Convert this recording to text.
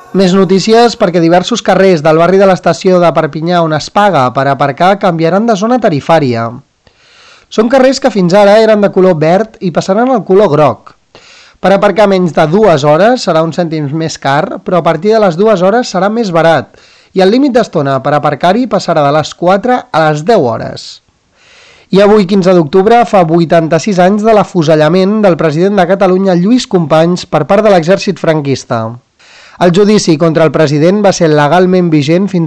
Més notícies perquè diversos carrers del barri de l'estació de Perpinyà on es paga per aparcar canviaran de zona tarifària. Són carrers que fins ara eren de color verd i passaran al color groc. Per aparcar menys de 2 hores serà uns cèntims més car, però a partir de les 2 hores serà més barat i el límit d'estona per aparcar-hi passarà de les 4 a les 10 hores. I avui, 15 d'octubre, fa 86 anys de l'afusellament del president de Catalunya, Lluís Companys, per part de l'exèrcit franquista. El judici contra el president va ser legalment vigent fins